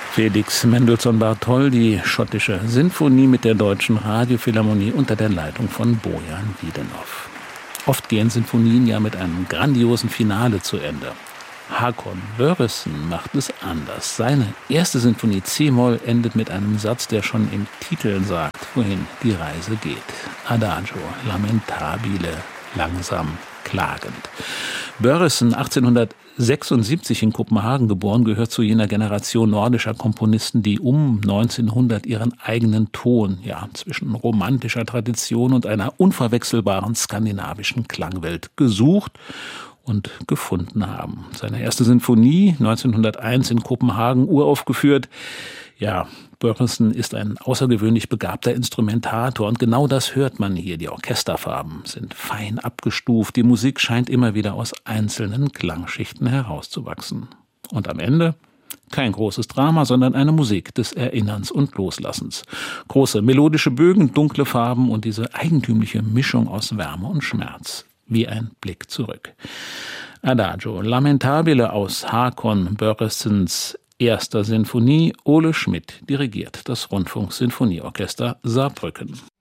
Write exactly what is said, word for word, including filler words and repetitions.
Felix Mendelssohn Barthold, die schottische Sinfonie mit der Deutschen Radiophilharmonie unter der Leitung von Bojan Wiedenhoff. Oft gehen Sinfonien ja mit einem grandiosen Finale zu Ende. Håkon Börresen macht es anders. Seine erste Sinfonie C-Moll endet mit einem Satz, der schon im Titel sagt, wohin die Reise geht. Adagio lamentabile, langsam klagend. Börresen, achtzehnhundertsechsundsiebzig in Kopenhagen geboren, gehört zu jener Generation nordischer Komponisten, die um neunzehnhundert ihren eigenen Ton, ja, zwischen romantischer Tradition und einer unverwechselbaren skandinavischen Klangwelt gesucht und gefunden haben. Seine erste Sinfonie, neunzehnhunderteins in Kopenhagen uraufgeführt. Ja, Börresen ist ein außergewöhnlich begabter Instrumentator und genau das hört man hier. Die Orchesterfarben sind fein abgestuft, die Musik scheint immer wieder aus einzelnen Klangschichten herauszuwachsen. Und am Ende kein großes Drama, sondern eine Musik des Erinnerns und Loslassens. Große melodische Bögen, dunkle Farben und diese eigentümliche Mischung aus Wärme und Schmerz. Wie ein Blick zurück. Adagio lamentabile aus Håkon Börresens erster Sinfonie. Ole Schmidt dirigiert das Rundfunksinfonieorchester Saarbrücken.